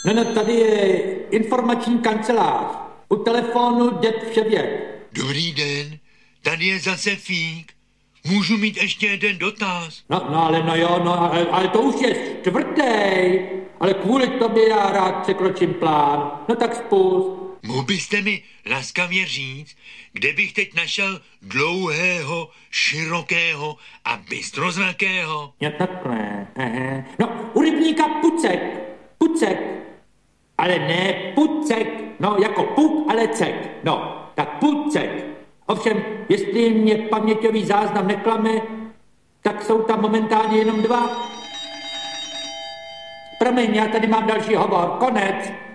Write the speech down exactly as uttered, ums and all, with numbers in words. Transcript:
No, no, tady je informační kancelář. U telefonu děd Vševěk. Dobrý den, tady je zase Fík. Můžu mít ještě jeden dotaz? No, no, ale no jo, no, ale, ale to už je čtvrtý. Ale kvůli tobě já rád překročím plán. No tak spust. Mohl byste mi laskavě říct, kde bych teď našel dlouhého, širokého a bystrozrakého? Jo, takhle. Aha. No, u rybníka Pucek. Pucek. Ale ne Pucek. No, jako puk, ale cek. No, tak Pucek. Ovšem, jestli mě paměťový záznam neklame, tak jsou tam momentálně jenom dva. Promiň, já tady mám další hovor. Konec.